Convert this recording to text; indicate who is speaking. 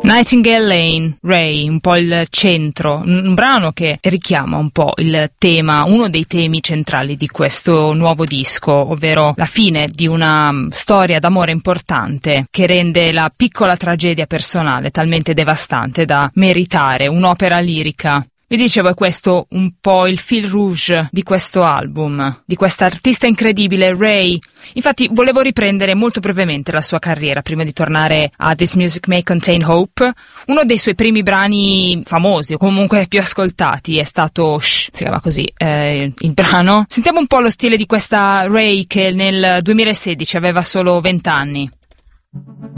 Speaker 1: Nightingale Lane, Ray, un po' il centro, un brano che richiama un po' il tema, uno dei temi centrali di questo nuovo disco, ovvero la fine di una storia d'amore importante che rende la piccola tragedia personale talmente devastante da meritare un'opera lirica. Vi dicevo, è questo un po' il fil rouge di questo album, di questa artista incredibile, Ray. Infatti volevo riprendere molto brevemente la sua carriera prima di tornare a This Music May Contain Hope. Uno dei suoi primi brani famosi, o comunque più ascoltati, è stato Shh, si chiama così il brano. Sentiamo un po' lo stile di questa Ray che nel 2016 aveva solo 20 anni.